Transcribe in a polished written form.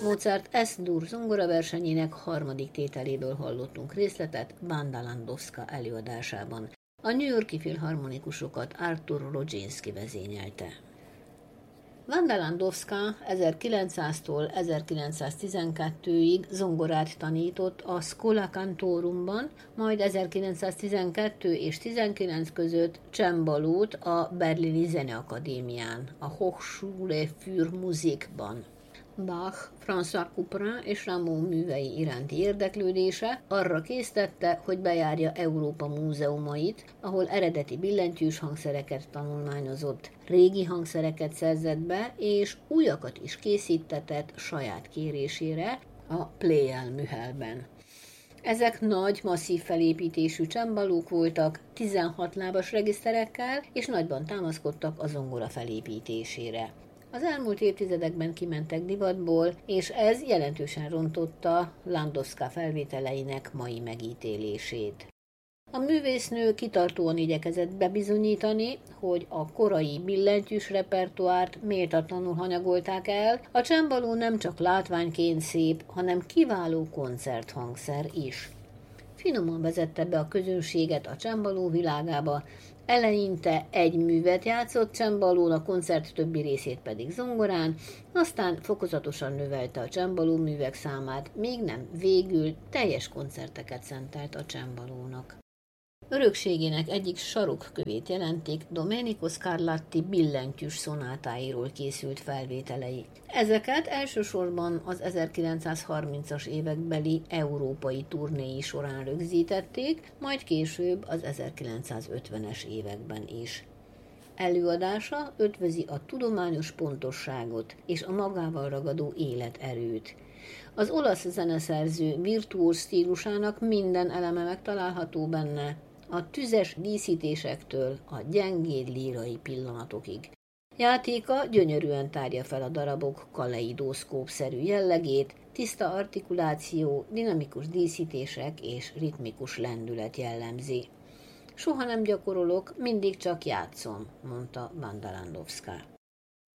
Mozart S-dur zongoraversenyének harmadik tételéből hallottunk részletet Wanda Landowska előadásában. A New York-i filharmonikusokat Artur Rodzinski vezényelte. Wanda Landowska 1900-tól 1912-ig zongorát tanított a Schola Cantorumban, majd 1912 és 19 között csembalót a Berlini Zeneakadémián, a Hochschule für Musikban. Bach, François Couperin és Rameau művei iránti érdeklődése arra késztette, hogy bejárja Európa múzeumait, ahol eredeti billentyűs hangszereket tanulmányozott, régi hangszereket szerzett be, és újakat is készítetett saját kérésére a Pleyel műhelben. Ezek nagy, masszív felépítésű csembalók voltak, 16 lábas regiszterekkel, és nagyban támaszkodtak a zongora felépítésére. Az elmúlt évtizedekben kimentek divatból, és ez jelentősen rontotta Landowska felvételeinek mai megítélését. A művésznő kitartóan igyekezett bebizonyítani, hogy a korai billentyűs repertoárt méltatlanul hanyagolták el, a csembaló nem csak látványként szép, hanem kiváló koncerthangszer is. Finoman vezette be a közönséget a csembaló világába, eleinte egy művet játszott csembalón, a koncert többi részét pedig zongorán, aztán fokozatosan növelte a csembaló művek számát, míg nem végül teljes koncerteket szentelt a csembalónak. Örökségének egyik sarokkövét jelentik Domenico Scarlatti billentyűs szonátáiról készült felvételei. Ezeket elsősorban az 1930-as évekbeli európai turnéi során rögzítették, majd később az 1950-es években is. Előadása ötvözi a tudományos pontosságot és a magával ragadó életerőt. Az olasz zeneszerző virtuóz stílusának minden eleme megtalálható benne, a tüzes díszítésektől a gyengéd lírai pillanatokig. Játéka gyönyörűen tárja fel a darabok kaleidoszkóp-szerű jellegét, tiszta artikuláció, dinamikus díszítések és ritmikus lendület jellemzi. Soha nem gyakorolok, mindig csak játszom, mondta Wanda Landowska.